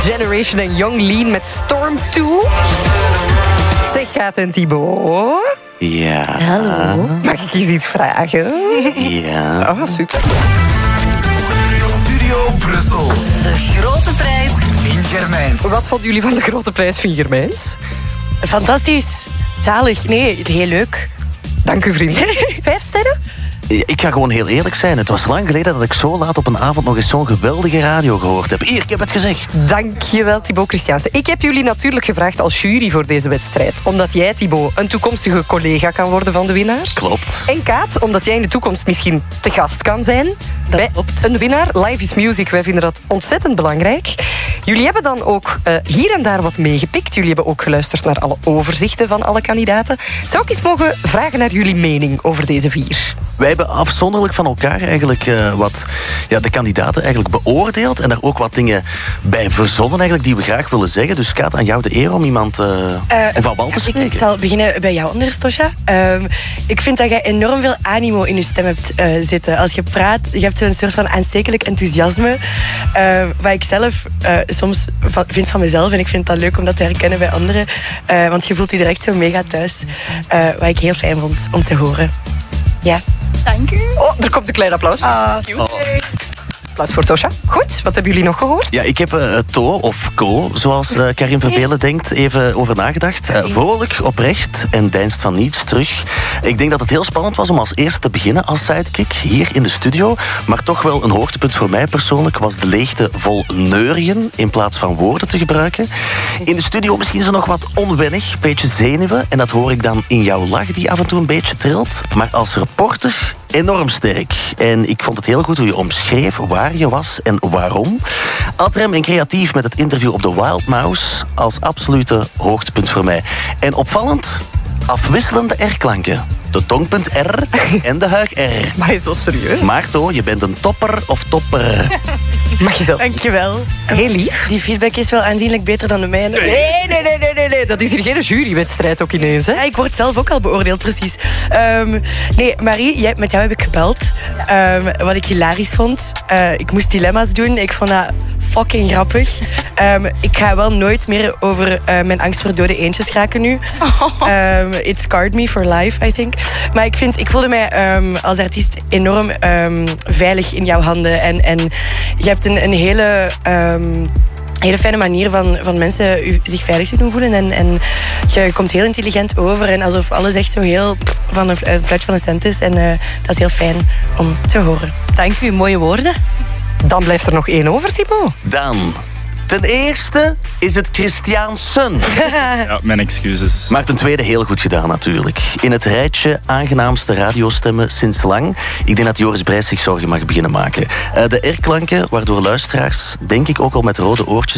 Generation en Young Lean met Storm 2. Zeg, Kaat en Thibaut. Ja. Hallo. Mag ik eens iets vragen? Ja. Oh, super. Studio Brussel. De grote prijs. Vingermijns. Wat vonden jullie van de grote prijs Vingermijns? Fantastisch. Zalig. Nee, heel leuk. Dank u, vrienden. 5 sterren? Ik ga gewoon heel eerlijk zijn. Het was lang geleden dat ik zo laat op een avond nog eens zo'n geweldige radio gehoord heb. Hier, ik heb het gezegd. Dankjewel, Thibaut Christiaanse. Ik heb jullie natuurlijk gevraagd als jury voor deze wedstrijd. Omdat jij, Thibaut, een toekomstige collega kan worden van de winnaar. Klopt. En Kaat, omdat jij in de toekomst misschien te gast kan zijn. Bij een winnaar. Live is Music, wij vinden dat ontzettend belangrijk. Jullie hebben dan ook hier en daar wat meegepikt. Jullie hebben ook geluisterd naar alle overzichten van alle kandidaten. Zou ik eens mogen vragen naar jullie mening over deze 4? Wij hebben afzonderlijk van elkaar eigenlijk de kandidaten eigenlijk beoordeeld en daar ook wat dingen bij verzonnen eigenlijk die we graag willen zeggen. Dus Kaat, aan jou de eer om iemand van wal te spreken. Ik zal beginnen bij jou anders, Tosja. Ik vind dat jij enorm veel animo in je stem hebt zitten. Als je praat, je hebt zo'n soort van aanstekelijk enthousiasme. Wat ik zelf soms vind van mezelf. En ik vind dat leuk om dat te herkennen bij anderen. Want je voelt je direct zo mega thuis. Wat ik heel fijn vond om te horen. Ja. Dank u. Oh, er komt een klein applaus. Applaus voor Tosja. Goed, wat hebben jullie nog gehoord? Ja, ik heb To of Ko, zoals Karin Verbelen denkt, even over nagedacht. Vrolijk, oprecht en deinst van niets terug. Ik denk dat het heel spannend was om als eerste te beginnen als sidekick hier in de studio. Maar toch wel een hoogtepunt voor mij persoonlijk was de leegte vol neurien in plaats van woorden te gebruiken. In de studio misschien zo nog wat onwennig, een beetje zenuwen. En dat hoor ik dan in jouw lach die af en toe een beetje trilt. Maar als reporter enorm sterk. En ik vond het heel goed hoe je omschreef waar je was en waarom. Adrem en creatief met het interview op de Wild Mouse als absolute hoogtepunt voor mij. En opvallend, afwisselende R-klanken. De tongpunt R en de huik R. Maar je zo serieus? Maarto, je bent een topper of topper. Mag je zelf? Dankjewel. Heel lief. Die feedback is wel aanzienlijk beter dan de mijne. Nee. Dat is hier geen jurywedstrijd ook ineens, hè? Ja, ik word zelf ook al beoordeeld, precies. Nee, Marie, met jou heb ik gebeld. Wat ik hilarisch vond. Ik moest dilemma's doen. Ik vond dat fucking grappig. Ik ga wel nooit meer over mijn angst voor dode eendjes raken nu. It scarred me for life, I think. Maar ik voelde mij als artiest enorm veilig in jouw handen. En je hebt een hele fijne manier van mensen zich veilig te doen voelen. En je komt heel intelligent over. En alsof alles echt zo heel van een fluitje van een cent is. En dat is heel fijn om te horen. Dank u, mooie woorden. Dan blijft er nog 1 over, Thibaut. Dan, ten eerste is het Christiaansen. Ja, mijn excuses. Maar ten tweede heel goed gedaan natuurlijk. In het rijtje aangenaamste radiostemmen sinds lang. Ik denk dat Joris Brijs zich zorgen mag beginnen maken. De R-klanken, waardoor luisteraars denk ik ook al met rode oortjes